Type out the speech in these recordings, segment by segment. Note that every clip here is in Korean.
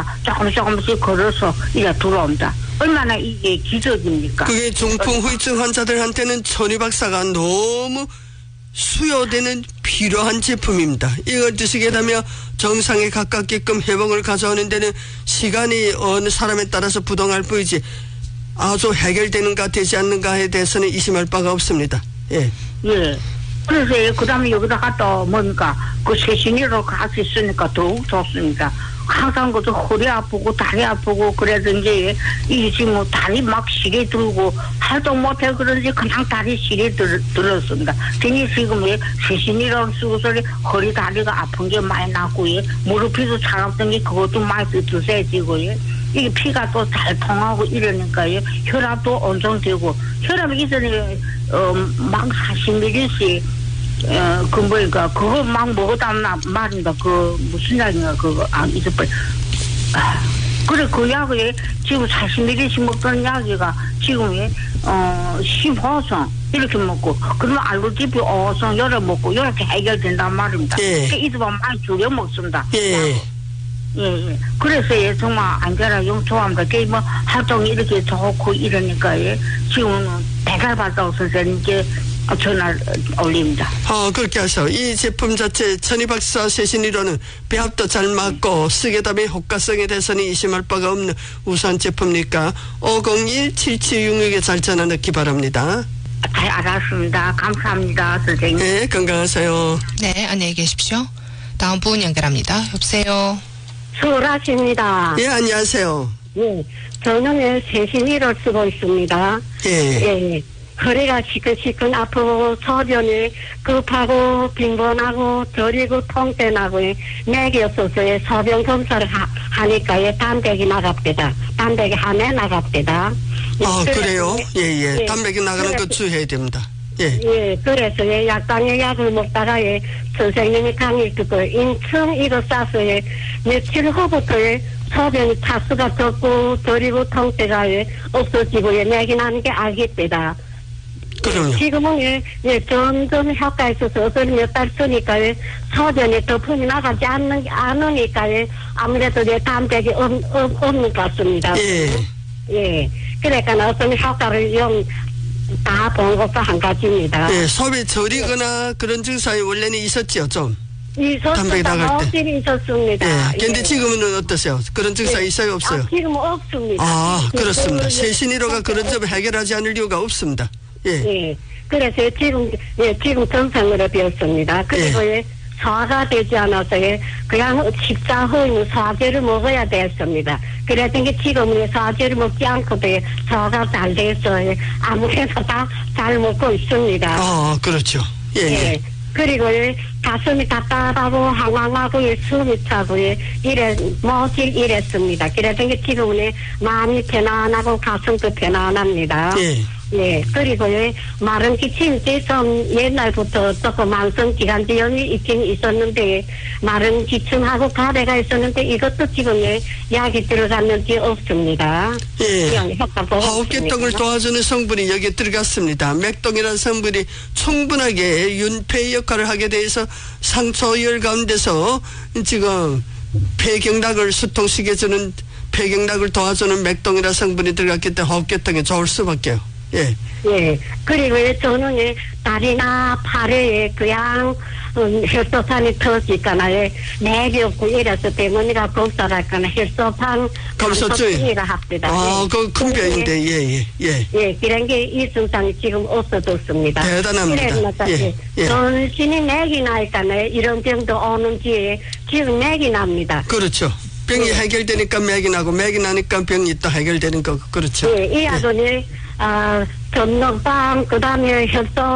그냥 조금씩 걸어서 이제 들어옵니다. 얼마나 이게 기적입니까? 그게 중풍 후유증 환자들한테는 천희 박사가 너무 수요되는 필요한 제품입니다. 이걸 드시게 되면 정상에 가깝게끔 회복을 가져오는 데는 시간이 어느 사람에 따라서 부동할 뿐이지 아주 해결되는가 되지 않는가에 대해서는 의심할 바가 없습니다. 예. 예. 그래서 그다음에 여기다가 또 뭡니까 그 세신이로 갈 수 있으니까 더욱 좋습니다. 항상 그저 허리 아프고 다리 아프고 그러든지 이게 지금 뭐 다리 막 시리 들고 활동 못해 그런지 그냥 다리 시리 들었습니다. 괜히 지금 왜 세신이라고 쓰고서 허리 다리가 아픈 게 많이 났고 무릎이도 차갑던 게 그것도 많이 드세지고 이게 피가 또 잘 통하고 이러니까요. 혈압도 안정되고 혈압이 이전에 막 40ml씩 그 뭐니까 그거 막 먹었다나 말인가 그 무슨 약인가 그거 잊어버려. 그래 그 약에 지금 40ml씩 먹던 약이가 지금 15성 이렇게 먹고 그러면 알로티피 5성 열어 먹고 이렇게 해결된단 말입니다. 예. 이두번 많이 줄여 먹습니다. 예. 예. 그래서 정말 안전하 용 좋아합니다. 그 뭐 활동이 이렇게 좋고 이러니까 지금은 배달 받아서 선생님께 전화 올립니다. 그렇게 하셔. 이 제품 자체 천희 박사 세신이로는 배합도 잘 맞고 쓰게 되면 효과성에 대해서는 의심할 바가 없는 우수한 제품이니까 501-7766에 잘 전화 넣기 바랍니다. 잘 알았습니다. 감사합니다, 선생님. 네, 건강하세요. 네, 안녕히 계십시오. 다음 분 연결합니다. 여보세요. 수고하십니다. 예, 안녕하세요. 예, 저는 세신이를 쓰고 있습니다. 예. 예. 허리가 시큰시큰 아프고 소변이 급하고 빈번하고 저리고 통째 나고 맥이 없어서 소변 검사를 하니까 담백이 나갑니다. 담백이 한해 나갑니다. 그래요? 예. 담백이 나가는 거 주의해야 됩니다. 예. 예, 그래서 약당의 약을 먹다가 선생님이 강의 듣고 인청 이거 싸서 며칠 후부터 소변이 차수가 적고 저리고 통째가 없어지고 맥이 나는 게 알겠다. 그럼요. 지금은 점점 효과 있어서 어떤 몇 달 쓰니까 소변이 덮음이 나가지 않으니까 아무래도 담백이 없는 것 같습니다. 예. 예. 그러니까 어떤 효과를 다 본 것도 한 가지입니다. 예, 소변이 저리거나 그런 증상이 원래는 있었지요, 좀. 담백이 있었습니다. 나갈 때. 있었습니다. 예. 근데 지금은 어떠세요? 그런 증상이 있어요, 없어요? 지금은 없습니다. 그렇습니다. 세신이로가 그런 점을 해결하지 않을 이유가 없습니다. 예. 예. 그래서 지금 정상으로 되었습니다. 그리고 소화가 되지 않아서 그냥 식사 후에는 소화제를 먹어야 됐습니다. 그랬더니 지금은 소화제를 먹지 않고도 소화가 잘 돼서 아무래도 다 잘 먹고 있습니다. 그렇죠. 예. 그리고 가슴이 답답하고 항황하고 숨이 차고 모질 이랬습니다. 그랬더니 지금은 마음이 편안하고 가슴도 편안합니다. 예, 그리고 마른 기침이 좀 옛날부터 조금 만성기관지염이 있긴 있었는데 마른 기침하고 가래가 있었는데 이것도 지금 약이 들어갔는지 없습니다. 예. 호흡기통을 도와주는 성분이 여기에 들어갔습니다. 맥동이라는 성분이 충분하게 윤폐 역할을 하게 돼서 상초열 가운데서 지금 폐경락을 수통시켜주는 폐경락을 도와주는 맥동이라는 성분이 들어갔기 때문에 호흡기통에 좋을 수밖에요. 예. 그리고 저는 다리나 팔에 그냥 혈소판이 터지거나 맥이 없고 이래서 병원이가 검사할거나 혈소판 검사증이라 합니다. 그거 큰 병인데, 예. 그런 게 이 증상이 지금 없어졌습니다. 대단합니다. 전신이 맥이 나니까 이런 병도 오는지 지금 맥이 납니다. 그렇죠. 병이 해결되니까 맥이 나고 맥이 나니까 병이 또 해결되는 거 그렇죠. 이 약은 전농빵 그다음에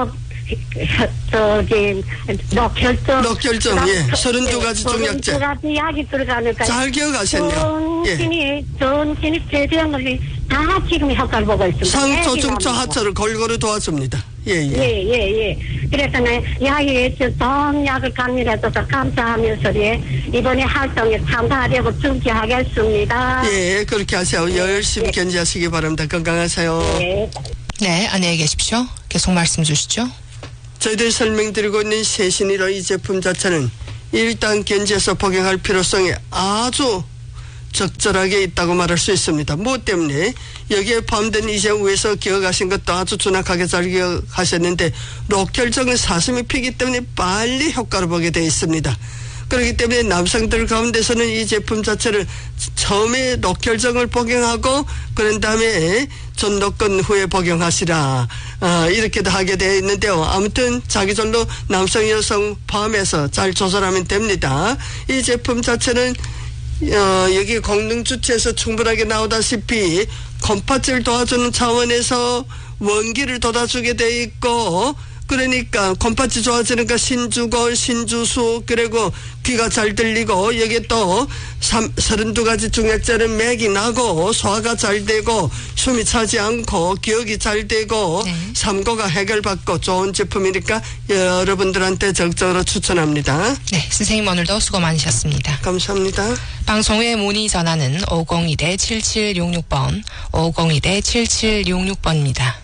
녹혈증, 32가지 종약제. 32가지 약이 들어가니까 잘 기억하셨네요. 전신이 제병을 다 지금 효과를 보고 있습니다. 상초, 중초, 하초를 골고루 도와줍니다. 그래서 약이 좋은 약을 강의해줘서 감사하면서 이번에 활동에 참가하려고 준비하겠습니다. 예, 그렇게 하세요. 열심히 견제하시기 바랍니다. 건강하세요. 네, 안녕히 계십시오. 계속 말씀 주시죠. 저희들이 설명드리고 있는 세신이로 이 제품 자체는 일단 견제해서 복용할 필요성이 아주 적절하게 있다고 말할 수 있습니다. 뭐 때문에 여기에 포함된 이재우에서 기억하신 것도 아주 정확하게 잘 기억하셨는데 록혈정은 사슴이 피기 때문에 빨리 효과를 보게 되어 있습니다. 그렇기 때문에 남성들 가운데서는 이 제품 자체를 처음에 록혈정을 복용하고 그런 다음에 전도권 후에 복용하시라 이렇게도 하게 되어 있는데요. 아무튼 자기전도 남성 여성 포함해서 잘 조절하면 됩니다. 이 제품 자체는 여기 공능 주체에서 충분하게 나오다시피 곰팥질 도와주는 차원에서 원기를 돋아주게 돼 있고 그러니까 곰팥이 좋아지니까 신주골, 신주수 그리고 귀가 잘 들리고 여기에 또 32가지 중약자는 맥이 나고 소화가 잘 되고 숨이 차지 않고 기억이 잘 되고 삼고가 해결받고 좋은 제품이니까 여러분들한테 적극적으로 추천합니다. 네, 선생님 오늘도 수고 많으셨습니다. 감사합니다. 방송 후에 문의 전화는 502-7766번, 502-7766번입니다.